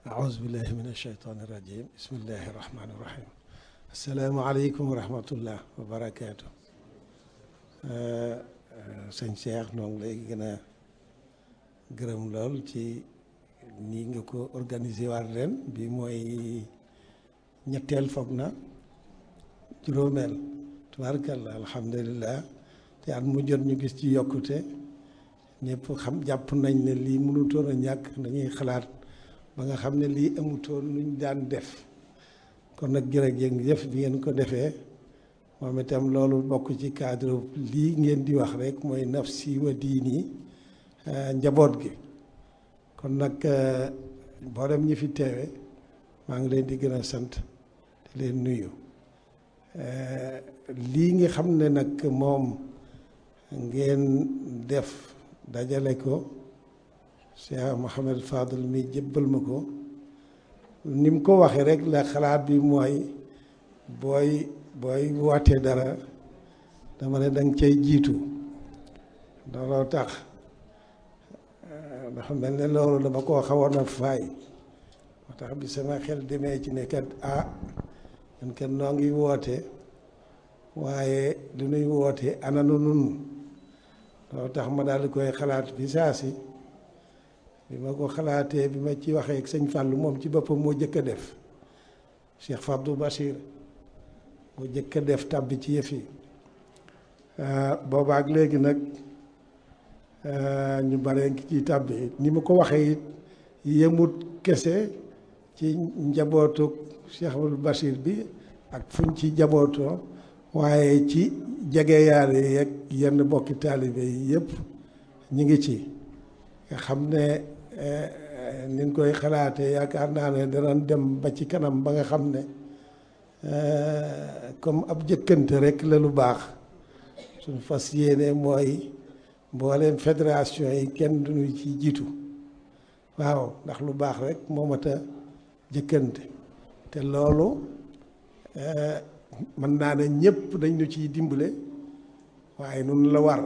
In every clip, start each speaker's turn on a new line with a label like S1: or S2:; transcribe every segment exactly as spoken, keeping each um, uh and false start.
S1: أعوذ بالله من الشيطان الرجيم بسم الله الرحمن الرحيم السلام عليكم ورحمة الله وبركاته sëñ Cheikh ñoo ngi lay gën a gërëm lool ci nii nga ko organisé waat ren bi mooy ñetteel foog na juróomeel tubaarkalla alhamdulilah te at mu jot ñu gis ci yokkute ñëpp xam jàpp nañ ne lii mënutoon a ñàkk dañuy xalaat ba nga xam ne lii amutoon luñ daan def kon nag jërëjëf bi ngeen ko defee moom itam loolu bokk ci cadre lii ngeen di wax rek mooy nafsi wa diini njaboot gi kon nag mboolem ñi fi teewe maa ngi leen di gën a sant di leen nuyu lii nga xam ne nag moom ngeen def dajale ko Cheikh Mouhamed Fadel mi jébbal ma ko ni mu ko waxee rek la xalaat bi mooy booy booy wootee dara dama ne danga cay jiitu looloo tax dafa mel ne loolu dama koo xawoon a faay moo tax bi sama xel demee ci ne kat ah ñun kat noo ngi woote waaye lu nuy woote ananu nun loolu tax ma daal di koy xalaat bi saa si bi ma ko xalaatee bi ma ci waxee ak sëñ Fallou moom ci boppam moo jëkk a def Cheikh Fabdou Bachir moo jëkk a def tàbbi ci yëf yi boobaak léegi nag ñu bare ngi ciy tàbbi ni ma ko waxee it yemut kese ci njabootu Cheikh Fabdou Bachir bi ak fuñ ci njabootoo waaye ci jegeyaale yeeg yenn bokki taalibe yi yëpp ñu ngi ci nga xam ne ni ñu koy xalaatee yaakaar naa ne danañ dem ba ci kanam ba nga xam ne comme ab jëkkante rek la lu baax suñu fas yéene mooy mbooleem fédération yi kenn duñu ci jiitu waaw ndax lu baax rek moo mat a jëkkante te loolu mën naa ne ñëpp dañ ñu ciy dimbale waaye nun la war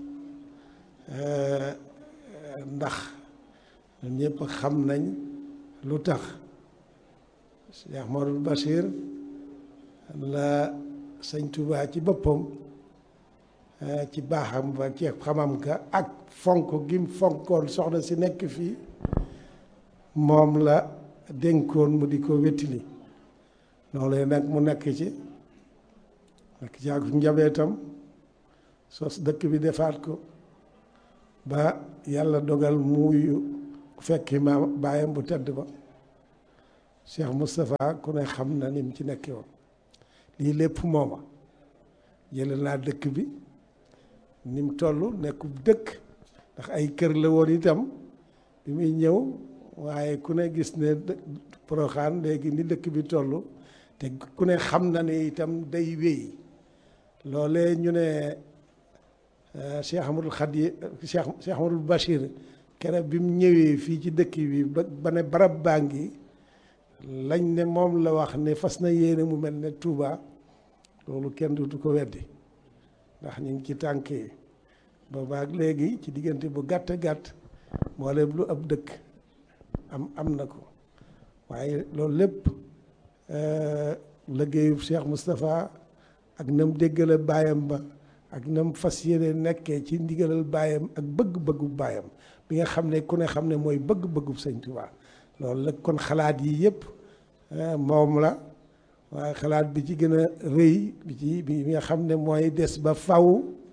S1: ndax ñun ñëpp xam nañ lu tax Cheikh Modou Bachir la sëñ Touba ci boppam ci baaxam ba ci xamam ka ak fonk gim fonkoon soxna si nekk fii moom la dénkoon mu di ko wettili loolu nag mu nekk ci nekk ci ak njabootam sos dëkk bi defaat ko ba yàlla dogal muuyu fekki ma baayam bu tedd ba Cheikh Moustapha ku ne xam na ni mu ci nekki woon lii lépp mooma jële naa dëkk bi ni mu toll nekku dëkk ndax ay kër la woon itam bi muy ñëw waaye ku ne gis ne Porokhane léegi ni dëkk bi toll te ku ne xam na ne itam day wéy loolee ñu ne Cheikh Amadou Khadi Cheikh Cheikh Amadou Bachir keroog bi mu ñëwee fii ci dëkk bi ba ba ne barab baa ngi lañ ne moom la wax ne fas na yéene mu mel ne Touba loolu kenn du ko weddi ndax ñu ngi ci tànk yi boobaak léegi ci diggante bu gàtt gàtt mboolem lu ab dëkk am am na ko waaye loolu lépp liggéeyu Cheikh Moustapha ak nam déggale baayam ba ak nam fas yéene nekkee ci ndigalal baayam ak bëgg-bëggu baayam bi nga xam ne ku ne xam ne mooy bëgg-bëggu sëñ Tuubaa loolu la kon xalaat yi yëpp moom la waaye xalaat bi ci gën a rëy bi ci bi nga xam ne mooy des ba faw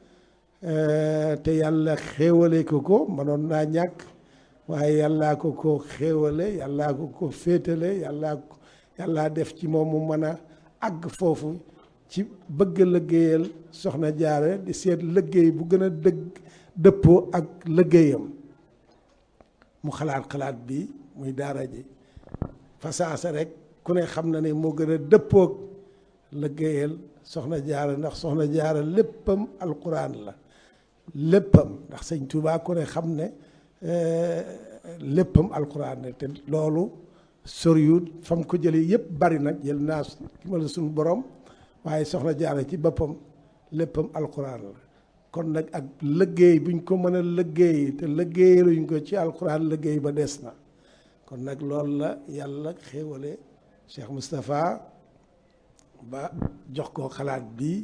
S1: te yàlla xéewale ko ko mënoon naa ñàkk waaye yàllaa ko ko xéewale yàllaa ko ko féetale yàllaa yàllaa def ci moom mu mën a àgg foofu ci bëgg liggéeyal soxna jaare di seet liggéey bu gën a dëgg dëppoo ak liggéeyam mu xalaat xalaat bi muy daara ji fasaasa rek ku ne xam na ne moo gën a dëppoo ak liggéeyal soxna jaare ndax soxna jaare léppam alquran la léppam ndax sëñ Tuubaa ku ne xam ne léppam alquran la te loolu soriwut fam ko jëlee yëpp bari nag jël naa ki ma la suñu borom waaye soxna jaare ci boppam léppam alquran la kon nag ak liggéey buñ ko mën a liggéey te liggéeyaluñ ko ci alquran liggéey ba des na kon nag loolu la yàlla xéewale Cheikh Moustapha ba jox ko xalaat bi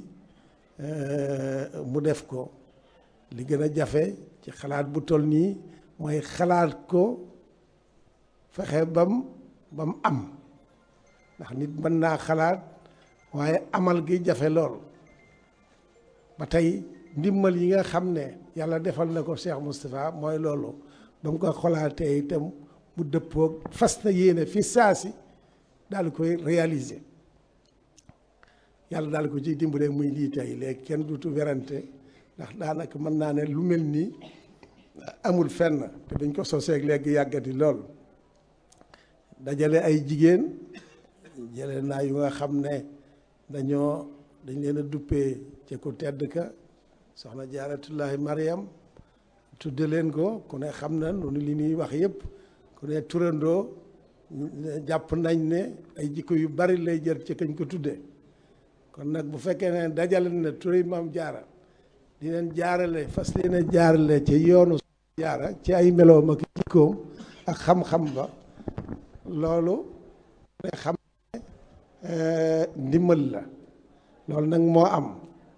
S1: mu def ko. li gën a jafe ci xalaat bu toll nii mooy xalaat ko fexe bam bam am ndax nit mën naa xalaat waaye amal gi jafe lool ba tey ndimbal yi nga xam ne yàlla defal na ko Cheikh Moustapha mooy loolu ba mu ko xalaatee itam mu dëppoog fas na yéene fi saasi daal koy réaliser yàlla daal ko ciy dimbalee muy lii tey léegi kenn dutu werante ndax daanaka mën naa ne lu mel nii amul fenn te dañ ko soseeg léegi yàggati lool dajale ay jigéen jële naa yu nga xam ne dañoo dañ leen a duppee ci ku tedd ka soxna jaaratullahi Mariam tudde leen ko ku ne xam na nu li ñuy wax yëpp ku ne turandoo jàpp nañ ne ay jikko yu bari lay jël ci kañ ko tudde kon nag bu fekkee ne dajale na turi Maam Jaara di leen jaarale fas leen a jaarale ci yoonu jaara ci ay meloom ak jikkoom ak xam-xam ba loolu ne xam ne ndimbal la loolu nag moo am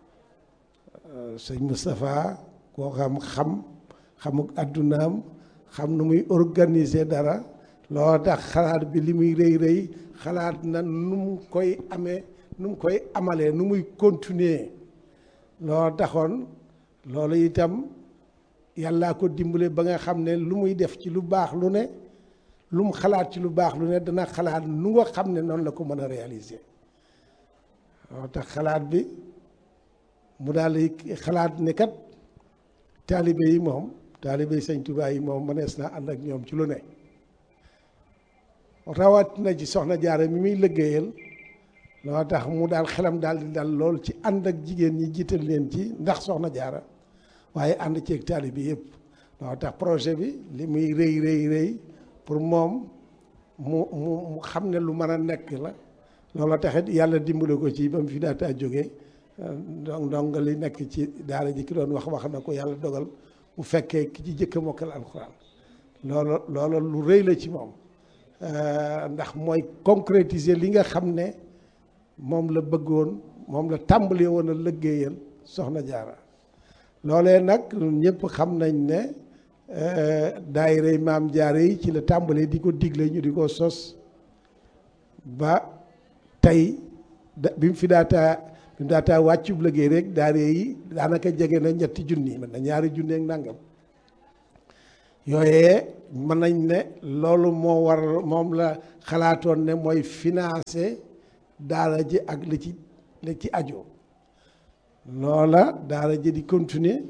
S1: sëñ Moustapha koo xam xam xamuk addunaam xam nu muy organiser dara loo tax xalaat bi li muy rëy rëy xalaat na nu mu koy amee nu mu koy amalee nu muy continuer loo taxoon loolu itam yàllaa ko dimbale ba nga xam ne lu muy def ci lu baax lu ne lu mu xalaat ci lu baax lu ne dana xalaat nu nga xam ne noonu la ko mën a réaliser loo tax xalaat bi mu daal di xalaat ne kat taalibe yi moom taalibe yi Sëñ Tuubaa yi moom mënees naa ànd ak ñoom ci lu ne rawat na ci soxna Jaara mi muy liggéeyal loo tax mu daal xelam daal di dal lool ci ànd ak jigéen ñi jiital leen ci ndax soxna Jaara waaye ànd ceeg taalibe bi yëpp loo tax projet bi li muy rëy rëy rëy pour moom mu mu mu xam ne lu mën a nekk la loolu taxit yàlla dimbale ko ci ba mu fi daataa jógee donc donc li nekk ci daara ji ki doon wax wax na ko yàlla dogal mu fekkee ki ci jëkk a mokkal alxuraan loolu loolu lu rëy la ci moom ndax mooy concrétiser li nga xam ne moom la bëggoon moom la tàmbali woon a liggéeyal soxna Jaara loolee nag ñëpp xam nañ ne daayira Maam Jaara yi ci la tàmbalee di ko digle ñu di ko sos ba tey bi mu fi daataa bi mu daataa wàccub liggéey rek daayira yi daanaka jege na ñetti junni mën na ñaari junni ak nangam yooyee mën nañ ne loolu moo war moom la xalaatoon ne mooy financer daara ji ak li ci li ci aju loola daara ji di continuer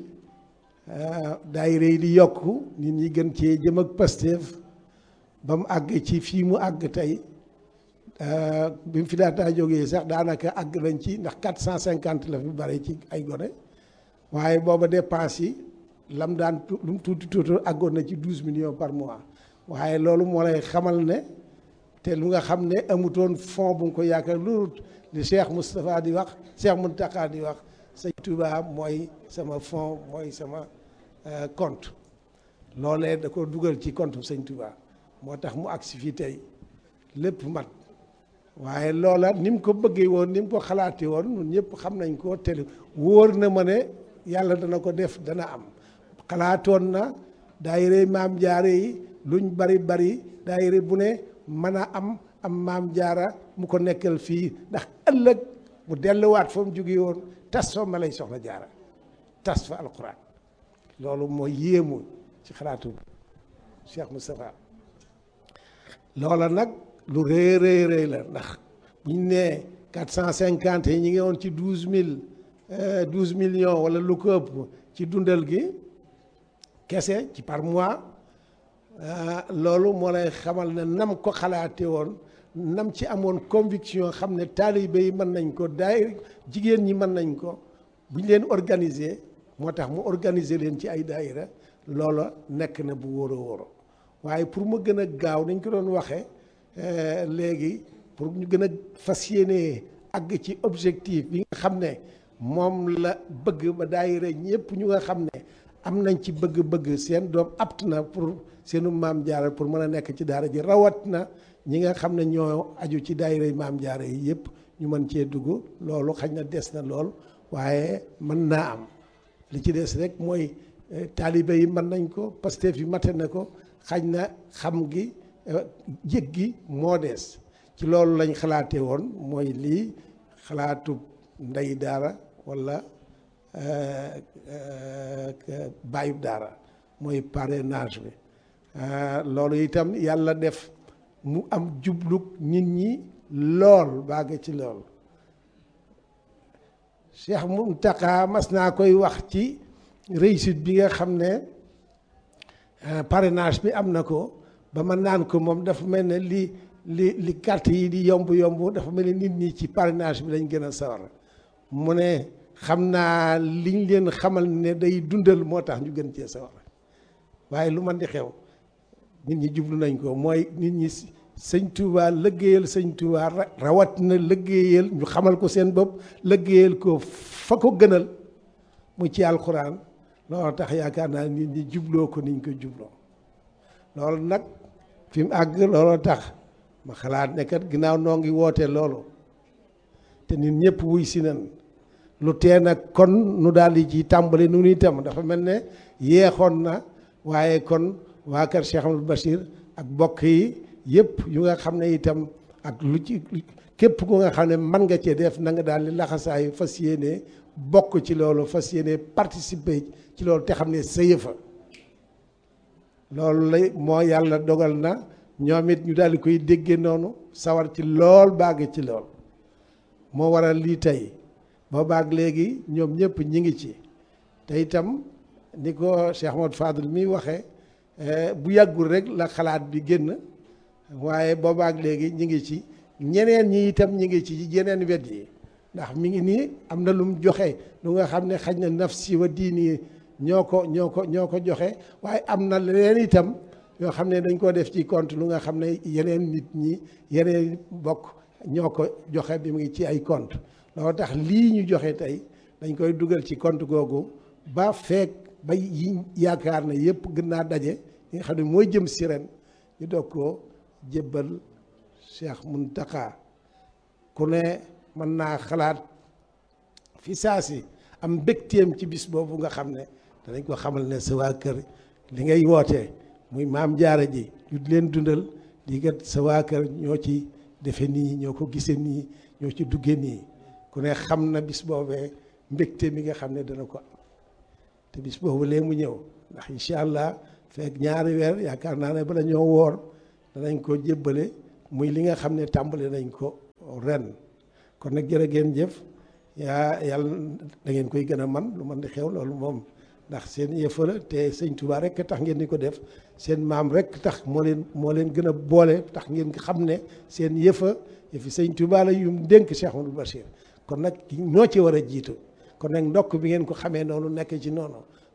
S1: daayira yi di yokk nit ñi gën cee jëm ak Pastef ba mu àgg ci fii mu àgg tey bi mu fi daataa jógee sax daanaka àgg nañ ci ndax quatre cent cinquante la fi bare ci ay gone waaye booba dépense yi lam daan lu mu tuuti tuuti àggoon na ci douze millions par mois waaye loolu moo lay xamal ne te lu nga xam ne amutoon fond bu nga ko yaakaar loolu li Cheikh Moustapha di wax Cheikh Mountakha di wax Sëñ Touba mooy sama fond mooy sama compte loolee da ko dugal ci compte Sëñ Touba moo tax mu agsi fii tey lépp mat waaye loola ni mu ko bëggee woon ni mu ko xalaatee woon ñun ñëpp xam nañ ko te wóor na ma ne yàlla dana ko def dana am xalaatoon na daayira Maam Jaara yi luñ bari bari daayira bu ne mën a am am Maam Jaara mu ko nekkal fii ndax ëllëg mu delluwaat fa mu jógee woon tas fa ma lay soxna Jaara tas fa alquran loolu mooy yéemu ci xalaatu Cheikh Moustapha loola nag lu rëy rëy rëy la ndax bu ñu nee quatre cent cinquante yi ñu ngi woon ci douze mille douze millions wala lu ko ëpp ci dundal gi kese ci par mois loolu moo lay xamal ne nam ko xalaate woon nam ci amoon conviction xam ne taalibe yi mën nañ ko daay jigéen ñi mën nañ ko bu ñu leen organiser moo tax mu organiser leen ci ay daayira loola nekk na bu wóor a wóor waaye pour mu gën a gaaw nañ ko doon waxee léegi pour ñu gën a fas yéene àgg ci objectif bi nga xam ne moom la bëgg ba daayira ñëpp ñu nga xam ne am nañ ci bëgg-bëgg seen doom apt na pour seenu maam jaara pour mën a nekk ci daara ji rawat na ñi nga xam ne ñoo aju ci daayira maam jaara yi yëpp ñu mën cee dugg loolu xañ na des na lool waaye mën naa am li ci des rek mooy taalibe yi mën nañ ko Pastef yi mate na ko xañ na xam gi jég gi moo des ci loolu lañ xalaatee woon mooy lii xalaatu ndey daara walla bàyyub daara mooy parrainage bi loolu itam yàlla def mu am jublug nit ñi lool bàgg ci lool Cheikh Mountakha mas naa koy wax ci réussite bi nga xam ne parrainage bi am na ko ba ma naan ko moom dafa mel ne li li li carte yi di yomb yomb dafa mel ne nit ñi ci parrainage bi lañ gën a sawar mu ne xam naa liñ leen xamal ne day dundal moo tax ñu gën cee sawar waaye lu man di xew nit ñi jublu nañ ko mooy nit ñi sëñ Touba lëggéeyal sëñ Touba rawat na lëggéeyal ñu xamal ko seen bopp lëggéeyal ko fa ko gënal mu ci alxuraan loolu tax yaakaar naa nit ñi jubloo ko niñ ko jubloo loolu nag fi mu àgg looloo tax ma xalaat ne kat ginnaaw noo ngi woote loolu te nit ñëpp wuy si nan lu tee nag kon nu daal di ci tàmbali nu itam dafa mel ne yeexoon na waaye kon waa kër Cheikh Amadou Bachir ak bokk yi yëpp yu nga xam ne itam ak lu ci képp ku nga xam ne mën nga cee def na nga daal di laxasaayu fas yéene bokk ci loolu fas yéene participer ci loolu te xam ne sa yëfa loolu lay moo yàlla dogal na ñoom it ñu daal di koy déggee noonu sawar ci lool bàgg ci lool moo waral lii tey ba baag léegi ñoom ñëpp ñi ngi ci te itam ni ko Cheikh Ahmadou Fadel mi waxee bu yàggul rek la xalaat bi génn waaye boobaak léegi ñi ngi ci ñeneen ñi itam ñi ngi ci yeneen wet yi ndax mi ngi nii am na lu mu joxe lu nga xam ne xaj na nafsi wa diini ñoo ko ñoo ko ñoo ko joxe waaye am na leneen itam yoo xam ne dañ ko def ci compte lu nga xam ne yeneen nit ñi yeneen bokk ñoo ko joxe bi mu ngi ci ay compte loolu tax lii ñu joxe tey dañ koy dugal ci compte googu ba feek ba yi yaakaar na yëpp gën naa daje yi nga xam ne mooy jëm si ren ñu doog koo jébbal Cheikh Mountakha ku ne mën naa xalaat fi saa si am mbégteem ci bis boobu nga xam ne danañ ko xamal ne sa waa kër li ngay wootee muy maam jaara ji ñu leen dundal lii kat sa waa kër ñoo ci defe nii ñoo ko gisee nii ñoo ci duggee nii ku ne xam na bis boobee mbégte mi nga xam ne dana ko am te bis boobu lee mu ñëw ndax incha allah fekk ñaari weer yaakaar naa ne bala ñoo woor danañ ko jébbale muy li nga xam ne tàmbali nañ ko ren kon nag jërë ngeen jëf yaa yàlla da ngeen koy gën a man lu man di xew loolu moom ndax seen yëfa la te sëñ Touba rek tax ngeen di ko def seen maam rek tax moo leen moo leen gën a boole tax ngeen xam ne seen yëfa yëfi sëñ Touba la yum dénk Cheikh Amadou Bachir kon nag ñoo ci war a jiitu kon nag ndokk bi ngeen ko xamee noonu nekk ci noonu